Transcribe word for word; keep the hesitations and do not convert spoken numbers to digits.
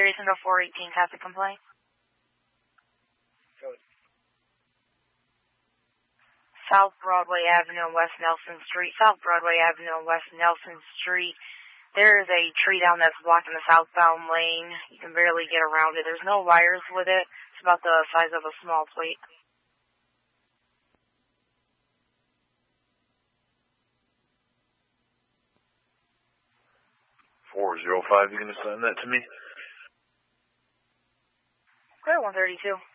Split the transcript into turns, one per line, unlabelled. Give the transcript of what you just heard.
Jason to four eighteen, have the complaint.
Good.
South Broadway Avenue and West Nelson Street. South Broadway Avenue and West Nelson Street. There is a tree down that's blocking the southbound lane. You can barely get around it. There's no wires with it. It's about the size of a small plate.
four oh five, you going to send that to me?
Okay, one thirty-two.